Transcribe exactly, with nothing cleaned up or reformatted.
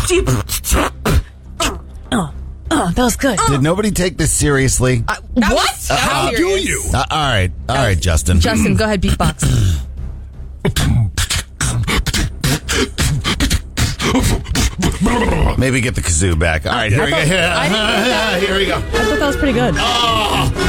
Oh, oh, that was good. Did nobody take this seriously? Uh, what? Uh, How do you? Uh, all right. All right, Justin. Justin, go ahead, beatbox. Maybe get the kazoo back. All right, here we go. I didn't think that- Here we go. I thought that was pretty good. Oh.